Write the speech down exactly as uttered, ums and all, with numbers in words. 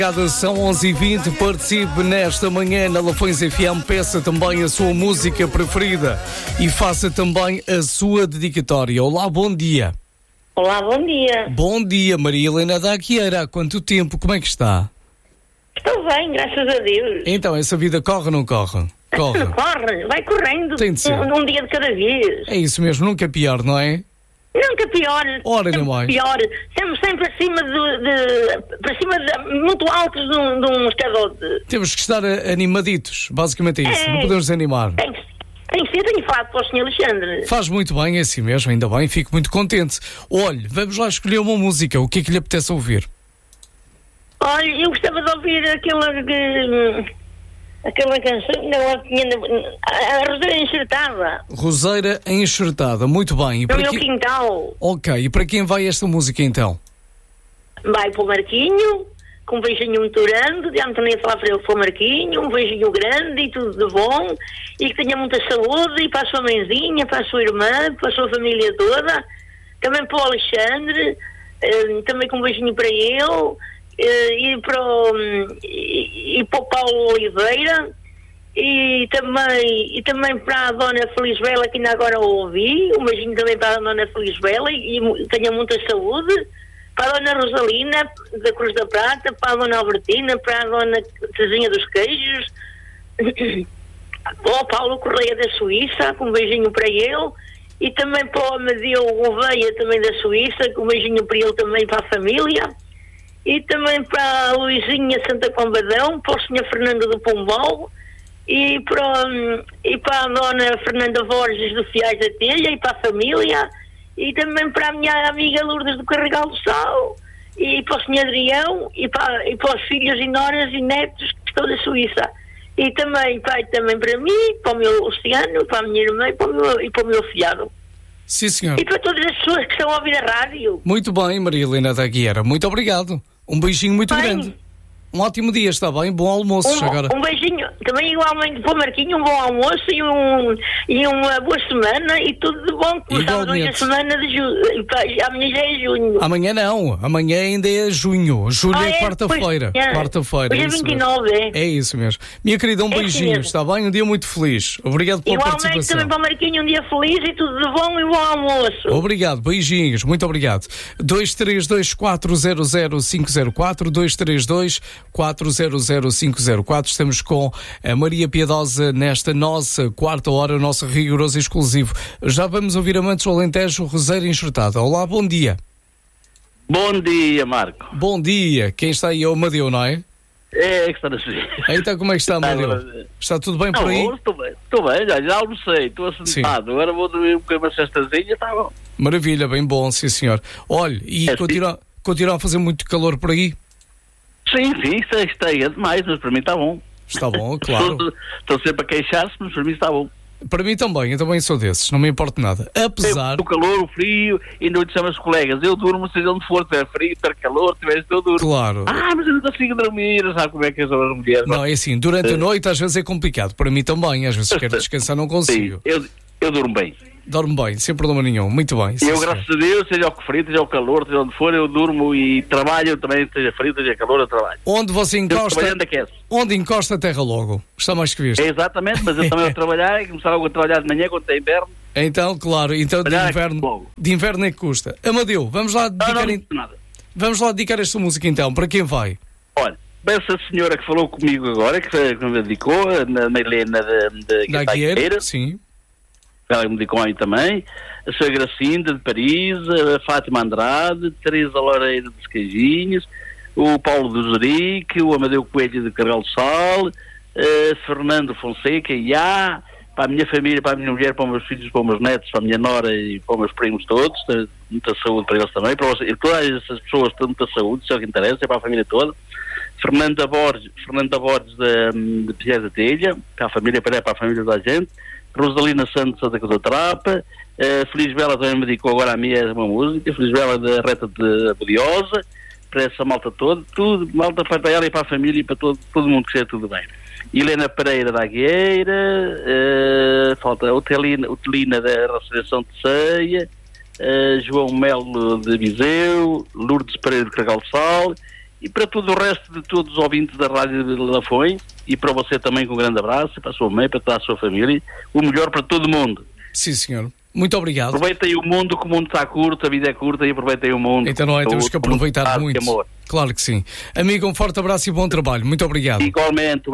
São onze e vinte, participe nesta manhã na Lafões F M, peça também a sua música preferida e faça também a sua dedicatória. Olá, bom dia. Olá, bom dia. Bom dia, Maria Helena da Aquieira. Há quanto tempo? Como é que está? Estou bem, graças a Deus. Então, essa vida corre ou não corre? Corre. Corre, vai correndo. Tem de ser. Um, um dia de cada vez. É isso mesmo, nunca é pior, não é? Nunca pior. Ora, não mais. Pior. Sempre, sempre acima de, de para cima de, muito altos de um, de um escadote. Temos que estar animaditos, basicamente é isso. É, não podemos desanimar. Tem que Tem que ser, tenho falado para o senhor Alexandre. Faz muito bem, é assim mesmo, ainda bem, fico muito contente. Olhe, vamos lá escolher uma música, o que é que lhe apetece ouvir? Olha, eu gostava de ouvir aquela que, aquela canção que ela tinha, a Roseira Enxertada. Roseira Enxertada, muito bem. E No para meu que... quintal. Ok, e para quem vai esta música então? Vai para o Marquinho, com um beijinho muito grande, já me tornei a falar para ele que foi o Marquinho, um beijinho grande e tudo de bom, e que tenha muita saúde, e para a sua mãezinha, para a sua irmã, para a sua família toda, também para o Alexandre, eh, também com um beijinho para ele, eh, e, para o, e, e para o Paulo Oliveira, e também, e também para a Dona Felisbela, que ainda agora ouvi, um beijinho também para a Dona Felisbela, e, e tenha muita saúde. Para a Dona Rosalina, da Cruz da Prata, para a Dona Albertina, para a Dona Terezinha dos Queijos, para o Paulo Correia da Suíça, com um beijinho para ele, e também para o Amadeu Gouveia, também da Suíça, com um beijinho para ele também, para a família, e também para a Luizinha Santa Combadão, para o senhor Fernando do Pombal, e para, e para a Dona Fernanda Borges do Fiais da Telha, e para a família, e também para a minha amiga Lourdes do Carregal do Sal, e para o senhor Adrião, e para, e para os filhos e noras e netos que estão da Suíça. E também, pai, também para mim, para o meu Luciano, para a minha irmã e para o meu, e para o meu filhado. Sim, senhor. E para todas as pessoas que estão a ouvir a rádio. Muito bem, Maria Helena da Guiara. Muito obrigado. Um beijinho muito Bem, grande. Um ótimo dia, está bem? Bom almoço um, agora. Um beijinho, também igualmente para o Marquinho, um bom almoço e, um, e uma boa semana e tudo de bom. Começamos hoje a semana de julho, amanhã já é junho. Amanhã não, amanhã ainda é junho. Julho ah, é, é quarta-feira. É. Quarta-feira. Hoje é vinte e nove, é? É isso mesmo. Minha querida, um é beijinho, assim está bem? Um dia muito feliz. Obrigado pela igualmente participação. Também para o Marquinho, um dia feliz e tudo de bom e bom almoço. Obrigado, beijinhos, muito obrigado. dois três dois quatro zero zero cinco zero quatro, dois três dois quatro zero zero cinco zero quatro. Estamos com a Maria Piedosa nesta nossa quarta hora, nosso rigoroso e exclusivo. Já vamos ouvir Amantes do Alentejo, Roseira Enxertada. Olá, bom dia. Bom dia, Marco. Bom dia. Quem está aí é o Amadeu, não é? É, que está na sua. Então, como é que está, Amadeu? Está tudo bem por aí? Não, estou bem, estou bem, já, já almocei, estou assentado. Sim. Agora vou dormir um bocadinho uma cestazinha, está bom. Maravilha, bem bom, sim senhor. Olha, e é, continua, continua a fazer muito calor por aí? Sim, sim, está é demais, mas para mim está bom. Está bom, claro. Estou, estou sempre a queixar-se, mas para mim está bom. Para mim também, eu também sou desses, não me importa nada. Apesar... O calor, o frio, e não te chamo os colegas, eu durmo seja onde for, tiver frio, tiver calor, tiver eu durmo. Claro. Ah, mas eu não consigo dormir, sabe como é que são as mulheres? Não, é assim, durante a noite às vezes é complicado, para mim também, às vezes quero descansar, não consigo. Sim, eu, eu durmo bem. Dorme bem, sem problema nenhum, muito bem. Eu, graças a Deus, seja o que frio, seja o calor, seja onde for, eu durmo e trabalho também, seja frio, seja calor, eu trabalho. Onde você encosta, onde encosta a terra logo, está mais que visto. É exatamente, mas eu também vou trabalhar, começar logo a trabalhar de manhã quando é inverno. Então, claro, então de inverno, de inverno é que custa. Amadeu, vamos lá dedicar, não, não, in... nada. vamos lá dedicar esta música então, para quem vai? Olha, essa senhora que falou comigo agora, que, que me dedicou, a Helena de, de, da Guiera, sim. Ela me dedicou a mim também, a sua Gracinda de Paris, a Fátima Andrade, Teresa Loureira dos Queijinhos, o Paulo do Zurique, o Amadeu Coelho de Carregal do Sal, uh, Fernando Fonseca, e a para a minha família, para a minha mulher, para os meus filhos, para os meus netos, para a minha nora e para os meus primos todos, muita saúde para eles também, para vocês, todas essas pessoas têm muita saúde, isso é o que interessa, é para a família toda. Fernanda Borges, Fernanda Borges de, de Piés da Telha, para a família, para, para a família da gente. Rosalina Santos da Cruz da Trapa, uh, Felisbela também me dedicou agora a mim é uma música, Felisbela da Reta de Budiosa, para essa malta toda, tudo, malta para ela e para a família e para todo, todo mundo que seja tudo bem. Helena Pereira da Agueira, uh, falta Otelina, Otelina da Restauração de Ceia, uh, João Melo de Viseu, Lourdes Pereira de Carregal do Sal E para todo o resto de todos os ouvintes da Rádio de Lafões, e para você também com um grande abraço, para a sua mãe, para toda a sua família, o melhor para todo mundo. Sim, senhor. Muito obrigado. Aproveitem o mundo, que o mundo está curto, a vida é curta, e aproveitem o mundo. Então não é, temos que aproveitar muito. Claro que sim. Amigo, um forte abraço e bom trabalho. Muito obrigado. Igualmente.